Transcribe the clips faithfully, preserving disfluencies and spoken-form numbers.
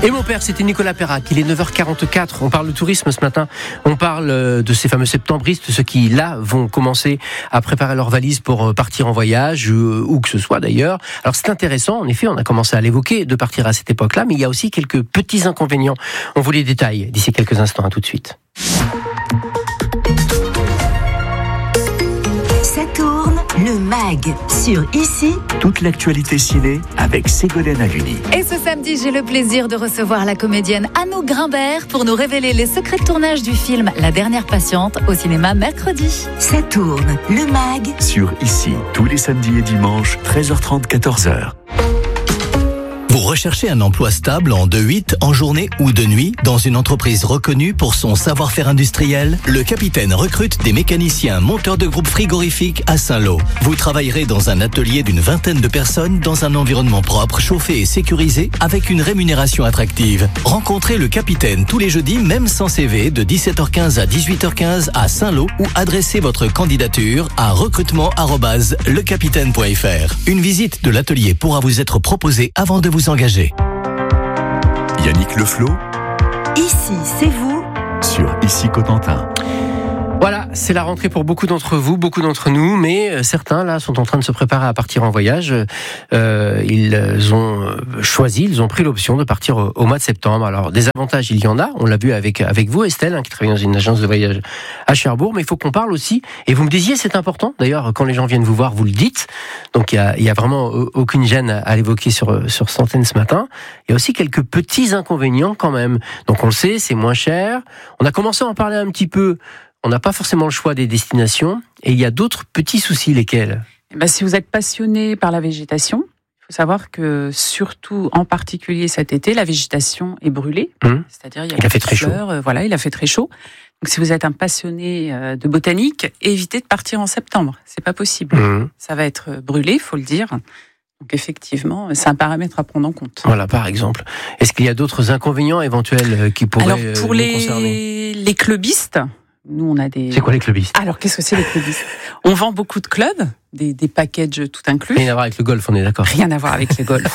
Et mon père, c'était Nicolas Perrac. Il est neuf heures quarante-quatre. On parle de tourisme ce matin. On parle de ces fameux septembristes, ceux qui, là, vont commencer à préparer leurs valises pour partir en voyage, où que ce soit d'ailleurs. Alors, c'est intéressant. En effet, on a commencé à l'évoquer, de partir à cette époque-là. Mais il y a aussi quelques petits inconvénients. On vous les détaille d'ici quelques instants. À tout de suite. Ça tourne, le mag sur Ici. Toute l'actualité ciné avec Ségolène Haluni. Et ce samedi, j'ai le plaisir de recevoir la comédienne Anouk Grimbert pour nous révéler les secrets de tournage du film La Dernière Patiente au cinéma mercredi. Ça tourne, le mag sur Ici, tous les samedis et dimanches, treize heures trente, quatorze heures. Vous recherchez un emploi stable en deux huit, en journée ou de nuit, dans une entreprise reconnue pour son savoir-faire industriel? Le Capitaine recrute des mécaniciens monteurs de groupes frigorifiques à Saint-Lô. Vous travaillerez dans un atelier d'une vingtaine de personnes dans un environnement propre, chauffé et sécurisé, avec une rémunération attractive. Rencontrez le Capitaine tous les jeudis, même sans C V, de dix-sept heures quinze à dix-huit heures quinze à Saint-Lô, ou adressez votre candidature à recrutement arobase lecapitaine point f r. Une visite de l'atelier pourra vous être proposée avant de vous engagé. Yannick Leflot. Ici, c'est vous. Sur Ici Cotentin. Voilà, c'est la rentrée pour beaucoup d'entre vous, beaucoup d'entre nous, mais certains là sont en train de se préparer à partir en voyage. Euh, ils ont choisi, ils ont pris l'option de partir au, au mois de septembre. Alors des avantages, il y en a. On l'a vu avec avec vous, Estelle, hein, qui travaille dans une agence de voyage à Cherbourg. Mais il faut qu'on parle aussi. Et vous me disiez, c'est important. D'ailleurs, quand les gens viennent vous voir, vous le dites. Donc il y a, il y a vraiment aucune gêne à, à l'évoquer sur sur Centaine ce matin. Il y a aussi quelques petits inconvénients quand même. Donc on le sait, c'est moins cher. On a commencé à en parler un petit peu. On n'a pas forcément le choix des destinations et il y a d'autres petits soucis, lesquels ? Ben, si vous êtes passionné par la végétation, il faut savoir que surtout, en particulier cet été, la végétation est brûlée. Mmh. C'est-à-dire, il y a, il a fait très fleurs, chaud. Euh, voilà, il a fait très chaud. Donc, si vous êtes un passionné euh, de botanique, évitez de partir en septembre. C'est pas possible. Mmh. Ça va être brûlé, il faut le dire. Donc, effectivement, c'est un paramètre à prendre en compte. Voilà, par exemple. Est-ce qu'il y a d'autres inconvénients éventuels qui pourraient Alors, pour nous les, concerner ? les clubistes, nous, on a des... C'est quoi les clubistes ? Alors, qu'est-ce que c'est les clubistes ? On vend beaucoup de clubs, des, des packages tout inclus. Rien à voir avec le golf, on est d'accord. Rien à voir avec le golf.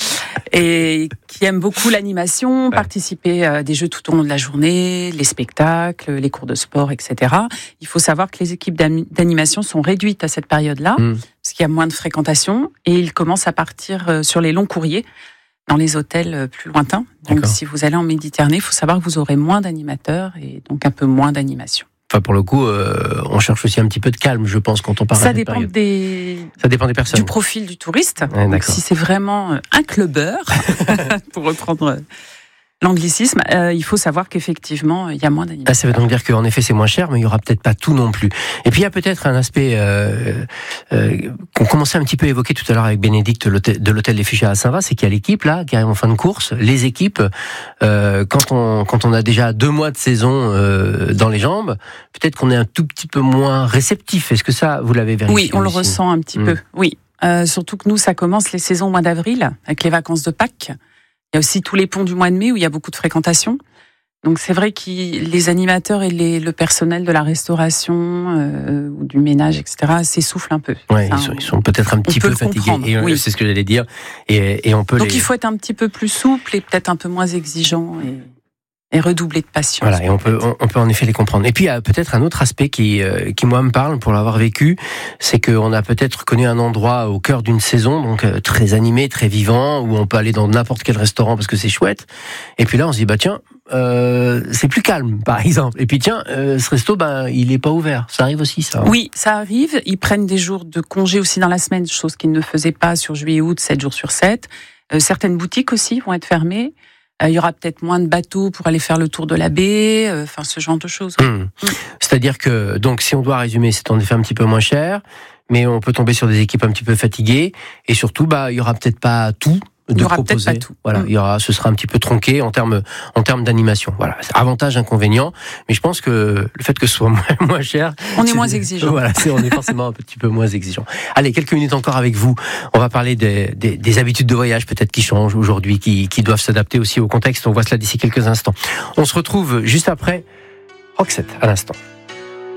Et qui aiment beaucoup l'animation, ouais. participer à des jeux tout au long de la journée, les spectacles, les cours de sport, et cetera. Il faut savoir que les équipes d'animation sont réduites à cette période-là, mmh. parce qu'il y a moins de fréquentation, et ils commencent à partir sur les longs courriers, dans les hôtels plus lointains. Donc, D'accord. si vous allez en Méditerranée, il faut savoir que vous aurez moins d'animateurs et donc un peu moins d'animation. Enfin, pour le coup, euh, on cherche aussi un petit peu de calme, je pense, quand on parle Ça à cette dépend période. des... Ça dépend des personnes. Du profil du touriste. Ouais, donc, si c'est vraiment un clubbeur, pour reprendre l'anglicisme, euh, il faut savoir qu'effectivement, il y a moins d'animateurs. Ah, ça veut donc dire qu'en effet, c'est moins cher, mais il n'y aura peut-être pas tout non plus. Et puis, il y a peut-être un aspect euh, euh, qu'on commençait un petit peu à évoquer tout à l'heure avec Bénédicte de l'hôtel des Fuchsias à Saint-Va, c'est qu'il y a l'équipe, là, qui arrive en fin de course. Les équipes, euh, quand, on, quand on a déjà deux mois de saison euh, dans les jambes, peut-être qu'on est un tout petit peu moins réceptif. Est-ce que ça, vous l'avez vérifié ? Oui, on le aussi ressent un petit mmh. peu, oui. Euh, surtout que nous, ça commence les saisons au mois d'avril, avec les vacances de Pâques. Il y a aussi tous les ponts du mois de mai où il y a beaucoup de fréquentation. Donc c'est vrai que les animateurs et les, le personnel de la restauration euh, ou du ménage, et cetera, s'essoufflent un peu. Ouais, enfin, ils, sont, ils sont peut-être un petit peu fatigués. Et oui. C'est ce que j'allais dire. Et, et on peut Donc les... il faut être un petit peu plus souple et peut-être un peu moins exigeant et, et redoubler de patience. Voilà, et on peut, on, on peut en effet les comprendre. Et puis il y a peut-être un autre aspect qui, euh, qui moi me parle pour l'avoir vécu, c'est qu'on a peut-être connu un endroit au cœur d'une saison, donc euh, très animé, très vivant, où on peut aller dans n'importe quel restaurant parce que c'est chouette. Et puis là, on se dit bah tiens, euh, c'est plus calme, par exemple. Et puis tiens, euh, ce resto, ben il est pas ouvert. Ça arrive aussi, ça. Hein. Oui, ça arrive. Ils prennent des jours de congé aussi dans la semaine, chose qu'ils ne faisaient pas sur juillet-août, sept jours sur sept. Euh, certaines boutiques aussi vont être fermées. Il y aura peut-être moins de bateaux pour aller faire le tour de la baie, enfin euh, ce genre de choses. Mmh. Mmh. C'est-à-dire que, donc, si on doit résumer, c'est en effet un petit peu moins cher, mais on peut tomber sur des équipes un petit peu fatiguées, et surtout, bah, il y aura peut-être pas tout de il y aura proposer. peut-être pas tout. Voilà, mmh. il y aura, ce sera un petit peu tronqué en termes, en termes d'animation. Voilà, avantage, inconvénient, mais je pense que le fait que ce soit moins, moins cher, on est, est moins exigeant. Voilà, c'est, on est forcément un petit peu moins exigeant. Allez, quelques minutes encore avec vous. On va parler des, des, des habitudes de voyage peut-être qui changent aujourd'hui, qui, qui doivent s'adapter aussi au contexte. On voit cela d'ici quelques instants. On se retrouve juste après Roxette à l'instant.